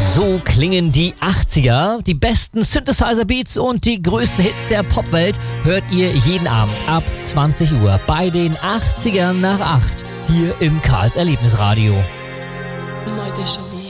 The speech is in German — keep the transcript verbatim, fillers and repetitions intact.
So klingen die achtziger. Die besten Synthesizer-Beats und die größten Hits der Popwelt hört ihr jeden Abend ab zwanzig Uhr bei den achtzigern nach acht hier im Karls Erlebnisradio.